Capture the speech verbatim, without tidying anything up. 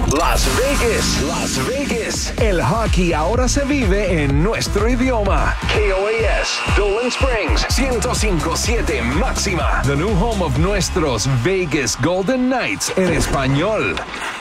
Las Vegas, Las Vegas. El hockey ahora se vive en nuestro idioma. K O A S, Dolan Springs, ciento cinco punto siete máxima. The new home of nuestros Vegas Golden Knights en español.